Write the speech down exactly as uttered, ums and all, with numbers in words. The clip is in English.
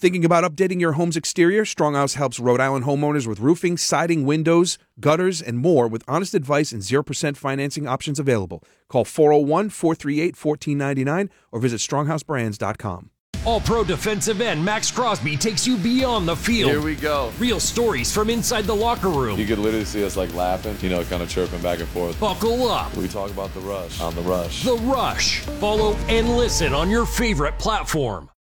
Thinking about updating your home's exterior? Stronghouse helps Rhode Island homeowners with roofing, siding, windows, gutters, and more with honest advice and zero percent financing options available. Call four oh one, four three eight, one four nine nine or visit stronghouse brands dot com. All-Pro defensive end Max Crosby takes you beyond the field. Here we go. Real stories from inside the locker room. You could literally see us like laughing, you know, kind of chirping back and forth. Buckle up. We talk about The Rush on The Rush. The Rush. Follow and listen on your favorite platform.